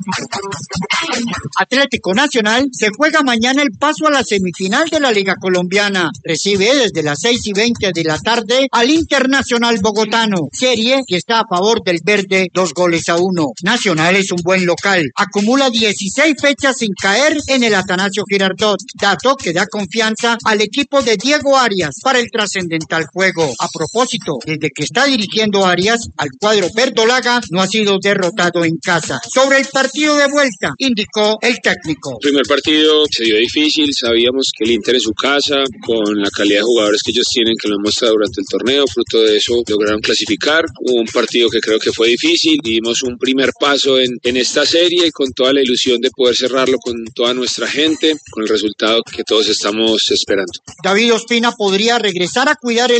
Atlético Nacional se juega mañana el paso a la semifinal de la Liga Colombiana. Recibe desde las 6:20 de la tarde al Internacional Bogotano, serie que está a favor del verde 2-1. Nacional es un buen local, acumula 16 fechas sin caer en el Atanasio Girardot, dato que da confianza al equipo de Diego Arias para el trascendental juego. A propósito, desde que está dirigiendo Arias, al cuadro verdolaga no ha sido derrotado en casa. Sobre el partido de vuelta, indicó el técnico. El primer partido se dio difícil, sabíamos que el Inter en su casa, con la calidad de jugadores que ellos tienen, que lo han mostrado durante el torneo, fruto de eso lograron clasificar. Hubo un partido que creo que fue difícil, dimos un primer paso en esta serie y con toda la ilusión de poder cerrarlo con toda nuestra gente, con el resultado que todos estamos esperando. David Ospina podría regresar a cuidar el